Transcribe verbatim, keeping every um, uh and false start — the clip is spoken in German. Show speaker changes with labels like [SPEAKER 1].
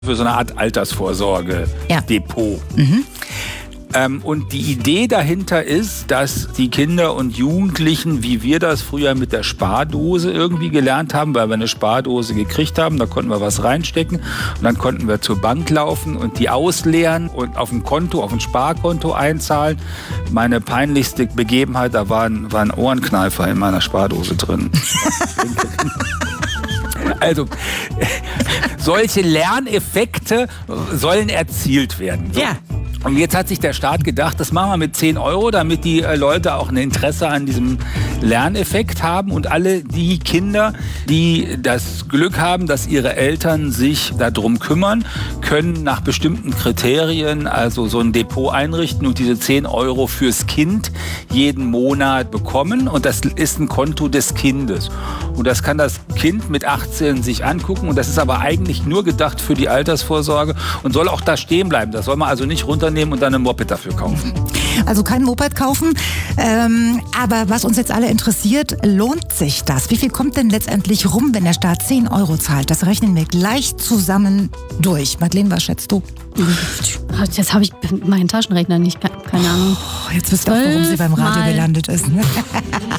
[SPEAKER 1] für so eine Art Altersvorsorge-Depot.
[SPEAKER 2] Ja. Mhm.
[SPEAKER 1] Ähm, und die Idee dahinter ist, dass die Kinder und Jugendlichen, wie wir das früher mit der Spardose irgendwie gelernt haben, weil wir eine Spardose gekriegt haben, da konnten wir was reinstecken und dann konnten wir zur Bank laufen und die ausleeren und auf ein Konto, auf ein Sparkonto einzahlen. Meine peinlichste Begebenheit, da war ein, war ein Ohrenkneifer in meiner Spardose drin. Also, solche Lerneffekte sollen erzielt werden. So.
[SPEAKER 2] Ja.
[SPEAKER 1] Und jetzt hat sich der Staat gedacht, das machen wir mit zehn Euro, damit die äh, Leute auch ein Interesse an diesem Lerneffekt haben. Und alle die Kinder, die das Glück haben, dass ihre Eltern sich darum kümmern, können nach bestimmten Kriterien also so ein Depot einrichten und diese zehn Euro fürs Kind jeden Monat bekommen. Und das ist ein Konto des Kindes. Und das kann das Kind mit achtzehn sich angucken. Und das ist aber eigentlich nur gedacht für die Altersvorsorge und soll auch da stehen bleiben. Das soll man also nicht runternehmen und dann ein Moped dafür kaufen.
[SPEAKER 2] Also kein Moped kaufen. Ähm, aber was uns jetzt alle interessiert, lohnt sich das? Wie viel kommt denn letztendlich rum, wenn der Staat zehn Euro zahlt? Das rechnen wir gleich zusammen durch. Madeleine, was schätzt du?
[SPEAKER 3] Jetzt habe ich meinen Taschenrechner nicht, keine Ahnung.
[SPEAKER 2] Oh, jetzt wisst ihr auch, warum sie beim Radio
[SPEAKER 3] Mal.
[SPEAKER 2] gelandet ist. Ne?